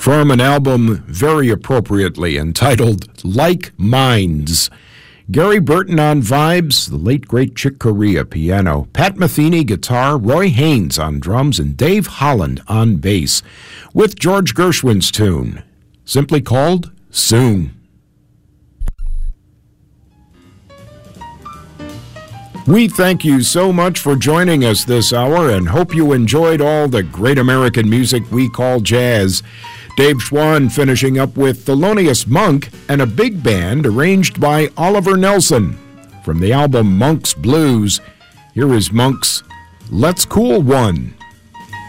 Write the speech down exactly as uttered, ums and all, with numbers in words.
from an album very appropriately entitled Like Minds. Gary Burton on vibes, the late great Chick Corea piano, Pat Metheny guitar, Roy Haynes on drums, and Dave Holland on bass, with George Gershwin's tune, simply called Soon. We thank you so much for joining us this hour and hope you enjoyed all the great American music we call jazz. Dave Schwann finishing up with Thelonious Monk and a big band arranged by Oliver Nelson. From the album Monk's Blues, here is Monk's Let's Cool One.